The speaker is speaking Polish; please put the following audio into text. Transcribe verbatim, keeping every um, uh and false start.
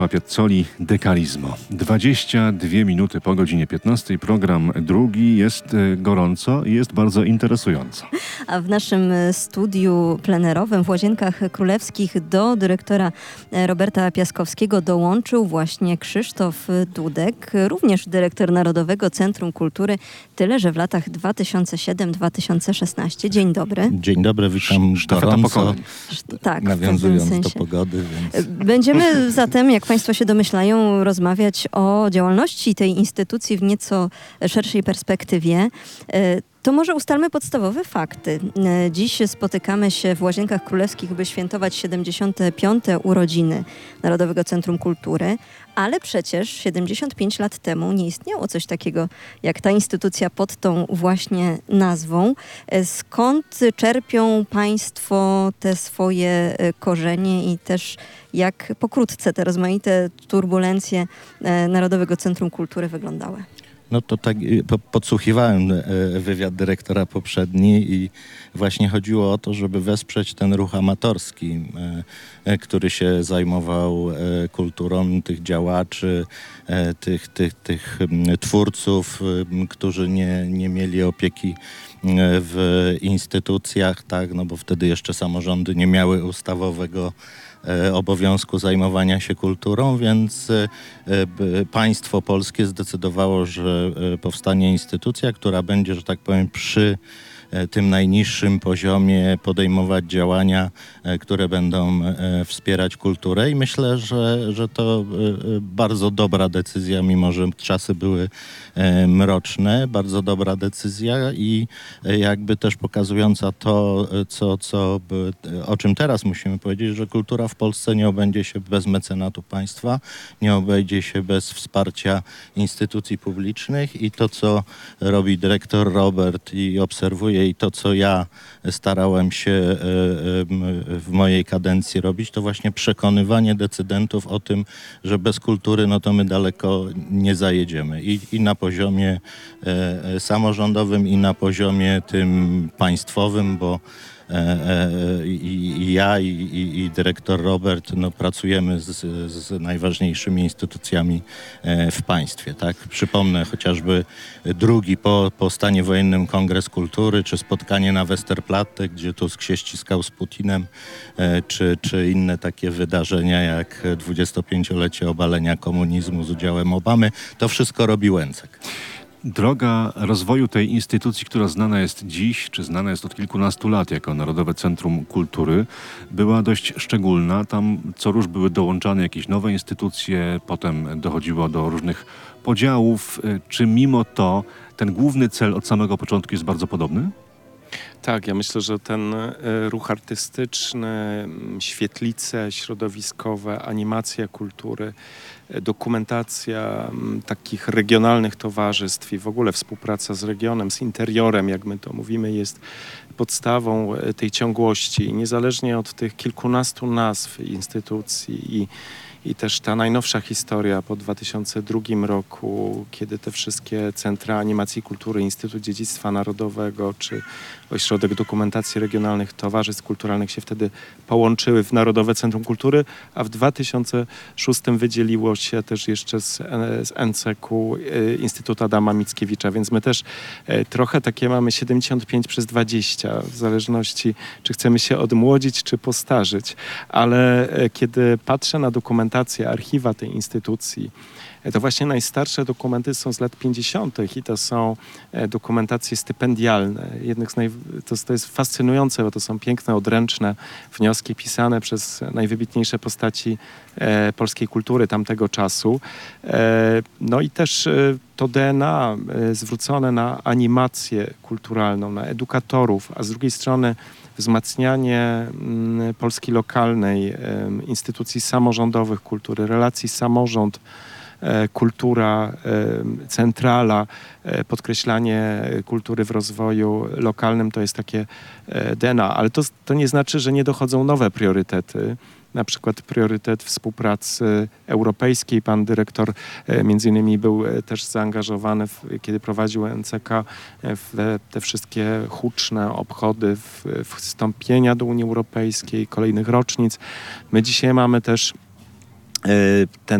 Piazzoli Decalismo. dwadzieścia dwie minuty po godzinie piętnastej. Program drugi jest e, gorąco i jest bardzo interesująco. A w naszym studiu plenerowym w Łazienkach Królewskich do dyrektora Roberta Piaskowskiego dołączył właśnie Krzysztof Dudek, również dyrektor Narodowego Centrum Kultury, tyle że w latach dwa tysiące siódmy do dwa tysiące szesnastego. Dzień dobry. Dzień dobry, witam Sztafeta gorąco, pokoleń. Tak, nawiązując w pewnym do sensie. pogody. Więc... Będziemy zatem, jak Państwo się domyślają, rozmawiać o działalności tej instytucji w nieco szerszej perspektywie. To może ustalmy podstawowe fakty. Dziś spotykamy się w Łazienkach Królewskich, by świętować siedemdziesiąte piąte urodziny Narodowego Centrum Kultury, ale przecież siedemdziesiąt pięć lat temu nie istniało coś takiego jak ta instytucja pod tą właśnie nazwą. Skąd czerpią Państwo te swoje korzenie i też jak pokrótce te rozmaite turbulencje Narodowego Centrum Kultury wyglądały? No to tak, podsłuchiwałem wywiad dyrektora poprzedni i właśnie chodziło o to, żeby wesprzeć ten ruch amatorski, który się zajmował kulturą tych działaczy, tych, tych, tych twórców, którzy nie, nie mieli opieki w instytucjach, tak, no bo wtedy jeszcze samorządy nie miały ustawowego obowiązku zajmowania się kulturą, więc państwo polskie zdecydowało, że powstanie instytucja, która będzie, że tak powiem, przy tym najniższym poziomie podejmować działania, które będą wspierać kulturę i myślę, że, że to bardzo dobra decyzja, mimo że czasy były mroczne, bardzo dobra decyzja i jakby też pokazująca to, co, co, o czym teraz musimy powiedzieć, że kultura w Polsce nie obędzie się bez mecenatu państwa, nie obejdzie się bez wsparcia instytucji publicznych i to, co robi dyrektor Robert i obserwuje i to, co ja starałem się w mojej kadencji robić, to właśnie przekonywanie decydentów o tym, że bez kultury no to my daleko nie zajedziemy. I, i na poziomie samorządowym, i na poziomie tym państwowym, bo I, i ja i, i, i dyrektor Robert no, pracujemy z, z najważniejszymi instytucjami w państwie. Tak? Przypomnę chociażby drugi po, po stanie wojennym Kongres Kultury, czy spotkanie na Westerplatte, gdzie Tusk się ściskał z Putinem, czy, czy inne takie wydarzenia jak dwudziestopięciolecie obalenia komunizmu z udziałem Obamy. To wszystko robi Łęcek. Droga rozwoju tej instytucji, która znana jest dziś, czy znana jest od kilkunastu lat jako Narodowe Centrum Kultury, była dość szczególna. Tam co róż były dołączane jakieś nowe instytucje, potem dochodziło do różnych podziałów. Czy mimo to ten główny cel od samego początku jest bardzo podobny? Tak, ja myślę, że ten ruch artystyczny, świetlice środowiskowe, animacja kultury, dokumentacja takich regionalnych towarzystw i w ogóle współpraca z regionem, z interiorem, jak my to mówimy, jest podstawą tej ciągłości. I niezależnie od tych kilkunastu nazw instytucji i I też ta najnowsza historia po dwa tysiące drugim roku, kiedy te wszystkie centra animacji kultury, Instytut Dziedzictwa Narodowego czy Ośrodek Dokumentacji Regionalnych Towarzystw Kulturalnych się wtedy połączyły w Narodowe Centrum Kultury, a w dwa tysiące szóstym wydzieliło się też jeszcze z, z N C K Instytut Adama Mickiewicza, więc my też trochę takie mamy siedemdziesiąt pięć przez dwadzieścia, w zależności czy chcemy się odmłodzić, czy postarzyć, ale kiedy patrzę na dokumentację, archiwa tej instytucji, to właśnie najstarsze dokumenty są z lat pięćdziesiątych i to są dokumentacje stypendialne. Jednych z naj... to, to jest fascynujące, bo to są piękne, odręczne wnioski pisane przez najwybitniejsze postaci e, polskiej kultury tamtego czasu. E, no i też e, to D N A e, zwrócone na animację kulturalną, na edukatorów, a z drugiej strony wzmacnianie m, Polski lokalnej, e, instytucji samorządowych kultury, relacji samorząd, kultura, centrala, podkreślanie kultury w rozwoju lokalnym to jest takie D N A, ale to, to nie znaczy, że nie dochodzą nowe priorytety. Na przykład priorytet współpracy europejskiej. Pan dyrektor między innymi był też zaangażowany, w, kiedy prowadził N C K, w te wszystkie huczne obchody w, wstąpienia do Unii Europejskiej, kolejnych rocznic. My dzisiaj mamy też ten